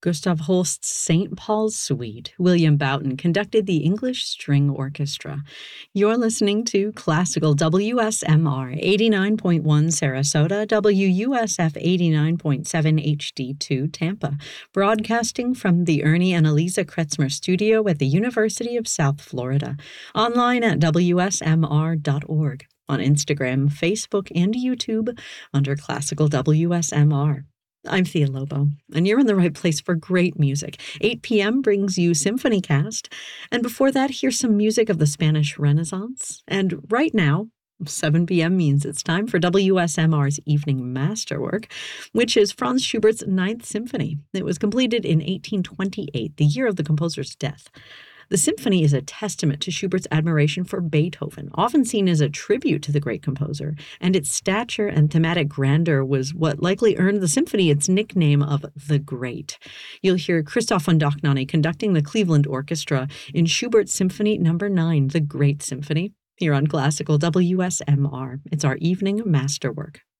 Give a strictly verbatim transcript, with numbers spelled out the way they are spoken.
Gustav Holst's Saint Paul's Suite. William Boughton conducted the English String Orchestra. You're listening to Classical W S M R eighty-nine point one Sarasota, W U S F eighty-nine point seven H D two Tampa, broadcasting from the Ernie and Eliza Kretzmer studio at the University of South Florida, online at W S M R dot org, on Instagram, Facebook, and YouTube under Classical W S M R. I'm Thea Lobo, and you're in the right place for great music. eight p.m. brings you Symphony Cast, and before that, here's some music of the Spanish Renaissance. And right now, seven p.m. means it's time for W S M R's Evening Masterwork, which is Franz Schubert's Ninth Symphony. It was completed in eighteen twenty-eight, the year of the composer's death. The symphony is a testament to Schubert's admiration for Beethoven, often seen as a tribute to the great composer, and its stature and thematic grandeur was what likely earned the symphony its nickname of the Great. You'll hear Christoph von Dohnanyi conducting the Cleveland Orchestra in Schubert's Symphony Number nine, the Great Symphony, here on Classical W S M R. It's our evening masterwork.